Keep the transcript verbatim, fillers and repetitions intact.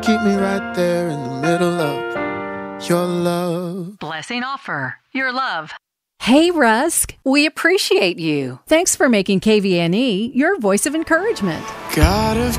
keep me right there in the middle of your love. Blessing offer. Your love. Hey, Rusk. We appreciate you. Thanks for making K V N E your voice of encouragement. God of